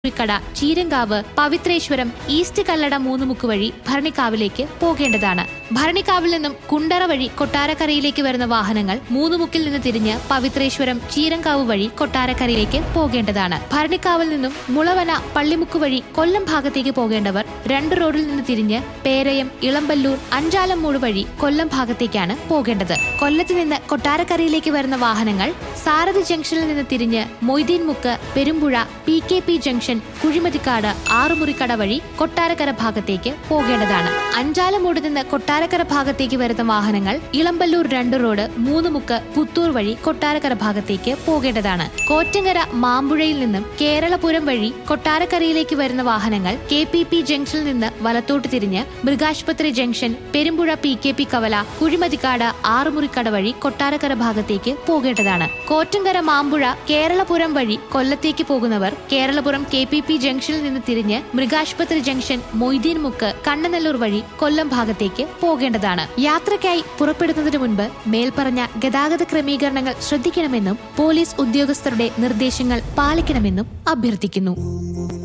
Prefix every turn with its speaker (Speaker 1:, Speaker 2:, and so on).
Speaker 1: കട, ചീരങ്കാവ്, പവിത്രേശ്വരം, ഈസ്റ്റ് കല്ലട മൂന്നുമുക്ക് വഴി ഭരണിക്കാവിലേക്ക് പോകേണ്ടതാണ്. ഭരണിക്കാവിൽ നിന്നും കുണ്ടറ വഴി കൊട്ടാരക്കരയിലേക്ക് വരുന്ന വാഹനങ്ങൾ മൂന്നുമുക്കിൽ നിന്ന് തിരിഞ്ഞ് പവിത്രേശ്വരം, ചീരങ്കാവ് വഴി കൊട്ടാരക്കരയിലേക്ക് പോകേണ്ടതാണ്. ഭരണിക്കാവിൽ നിന്നും മുളവന, പള്ളിമുക്ക് വഴി കൊല്ലം ഭാഗത്തേക്ക് പോകേണ്ടവർ രണ്ട് റോഡിൽ നിന്ന് തിരിഞ്ഞ് പേരയം, ഇളമ്പല്ലൂർ, അഞ്ചാലമ്മൂട് വഴി കൊല്ലം ഭാഗത്തേക്കാണ് പോകേണ്ടത്. കൊല്ലത്ത് നിന്ന് കൊട്ടാരക്കരയിലേക്ക് വരുന്ന വാഹനങ്ങൾ സാരഥി ജംഗ്ഷനിൽ നിന്ന് തിരിഞ്ഞ് മൊയ്തീൻ മുക്ക്, പെരുമ്പുഴ, PKP ജംഗ്ഷൻ, കുഴിമതിക്കാട്, ആറുമുറിക്കട വഴി കൊട്ടാരക്കര ഭാഗത്തേക്ക് പോകേണ്ടതാണ്. അഞ്ചാലമൂട് നിന്ന് കൊട്ടാരക്കര ഭാഗത്തേക്ക് വരുന്ന വാഹനങ്ങൾ ഇളമ്പല്ലൂർ രണ്ട് റോഡ്, മൂന്നുമുക്ക്, പുത്തൂർ വഴി കൊട്ടാരക്കര ഭാഗത്തേക്ക് പോകേണ്ടതാണ്. കോറ്റങ്ങര മാമ്പുഴയിൽ നിന്നും കേരളപുരം വഴി കൊട്ടാരക്കരയിലേക്ക് വരുന്ന വാഹനങ്ങൾ KPP ജംഗ്ഷനിൽ നിന്ന് വലത്തോട്ട് തിരിഞ്ഞ് മൃഗാശുപത്രി ജംഗ്ഷൻ, പെരുമ്പുഴ, PKP കവല, കുഴിമതിക്കാട്, ആറുമുറിക്കട വഴി കൊട്ടാരക്കര ഭാഗത്തേക്ക് പോകേണ്ടതാണ്. കോറ്റങ്കര മാമ്പുഴ കേരളപുരം വഴി കൊല്ലത്തേക്ക് പോകുന്നവർ കേരളപുരം KPP ജംഗ്ഷനിൽ നിന്ന് തിരിഞ്ഞ് മൃഗാശുപത്രി ജംഗ്ഷൻ, മൊയ്തീൻ മുക്ക്, കണ്ണനല്ലൂർ വഴി കൊല്ലം ഭാഗത്തേക്ക് പോകേണ്ടതാണ്. യാത്രയ്ക്കായി പുറപ്പെടുന്നതിന് മുൻപ് മേൽപ്പറഞ്ഞ ഗതാഗത ക്രമീകരണങ്ങൾ ശ്രദ്ധിക്കണമെന്നും പോലീസ് ഉദ്യോഗസ്ഥരുടെ നിർദ്ദേശങ്ങൾ പാലിക്കണമെന്നും അഭ്യർത്ഥിക്കുന്നു.